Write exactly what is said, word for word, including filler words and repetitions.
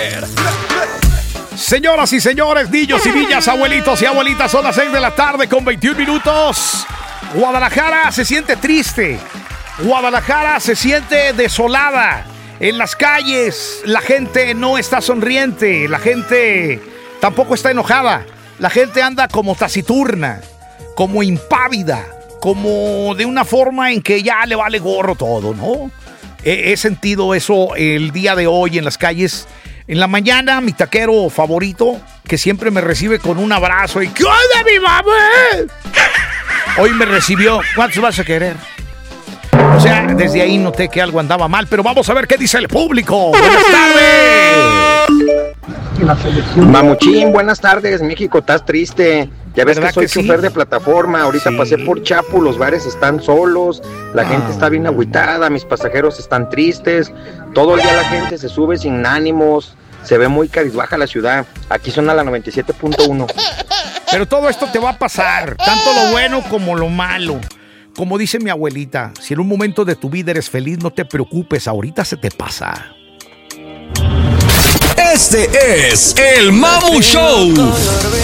Señoras y señores, niños y niñas, abuelitos y abuelitas, son las seis de la tarde con veintiún minutos. Guadalajara se siente triste. Guadalajara se siente desolada. En las calles la gente no está sonriente. La gente tampoco está enojada. La gente anda como taciturna, como impávida, como de una forma en que ya le vale gorro todo, ¿no? He, he sentido eso el día de hoy en las calles. En la mañana, mi taquero favorito, que siempre me recibe con un abrazo y ¿qué onda, mi mamá? Hoy me recibió, ¿cuántos vas a querer? O sea, desde ahí noté que algo andaba mal, pero vamos a ver qué dice el público. Buenas tardes. Mamuchín, buenas tardes. México, estás triste. Ya ves que soy que chofer sí? de plataforma. Ahorita Sí. pasé por Chapu, los bares están solos, la Ah. gente está bien agüitada, mis pasajeros están tristes. Todo el día la gente se sube sin ánimos. Se ve muy cabizbaja la ciudad. Aquí suena la noventa y siete punto uno. Pero todo esto te va a pasar, tanto lo bueno como lo malo. Como dice mi abuelita, si en un momento de tu vida eres feliz, no te preocupes, ahorita se te pasa. Este es el Mamu Show.